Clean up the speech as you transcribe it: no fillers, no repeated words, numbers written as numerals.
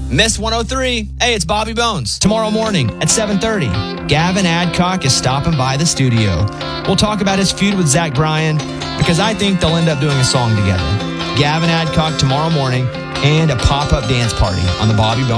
Miss 103. Hey, it's Bobby Bones. Tomorrow morning at 7:30, Gavin Adcock is stopping by the studio. We'll talk about his feud with Zach Bryan because I think they'll end up doing a song together. Gavin Adcock tomorrow morning and a pop-up dance party on the Bobby Bones